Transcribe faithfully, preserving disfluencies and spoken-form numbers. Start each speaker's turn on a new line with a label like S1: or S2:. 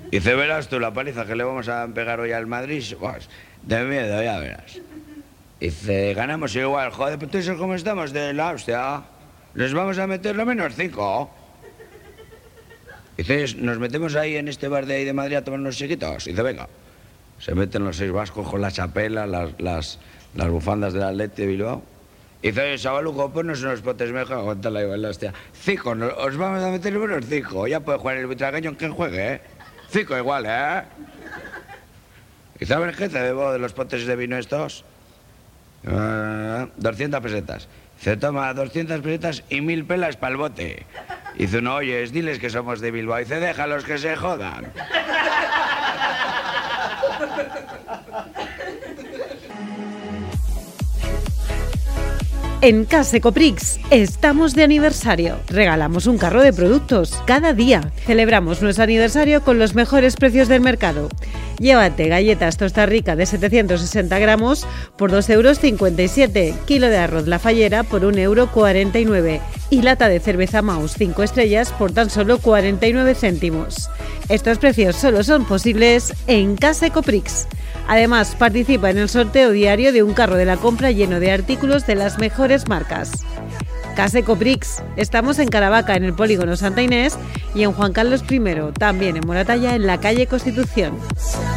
S1: Dice, verás tú la paliza que le vamos a pegar hoy al Madrid. Pues, de miedo, ya verás. Dice, ganamos igual. Joder, pues tú sabes cómo estamos de la hostia. Les vamos a meter lo menos cinco. Dice, nos metemos ahí en este bar de ahí de Madrid a tomar unos chiquitos. Dice, venga. Se meten los seis vascos con la chapela, las, las, las bufandas del Atleti de Bilbao. Dice, oye, Savaluco, ponnos unos potes mejor. Aguántala igual, la hostia. Cinco, nos, os vamos a meter lo menos cinco. Ya puede jugar el butragueño en quien juegue, ¿eh? Cinco igual, ¿eh? ¿Y sabes qué te debo de los potes de vino estos? Uh, doscientas pesetas. Se toma doscientas pesetas y mil pelas para el bote. Dice uno, oye, diles que somos de Bilbao. Dice, déjalos que se jodan.
S2: En Case Coprix estamos de aniversario. Regalamos un carro de productos cada día. Celebramos nuestro aniversario con los mejores precios del mercado. Llévate galletas Tosta Rica de setecientos sesenta gramos por dos euros cincuenta y siete, kilo de arroz La Fallera por un euro cuarenta y nueve y lata de cerveza Maus cinco estrellas por tan solo cuarenta y nueve céntimos. Estos precios solo son posibles en Case Coprix. Además, participa en el sorteo diario de un carro de la compra lleno de artículos de las mejores marcas. Case Coprix. Estamos en Caravaca, en el polígono Santa Inés, y en Juan Carlos primero, también en Moratalla, en la calle Constitución.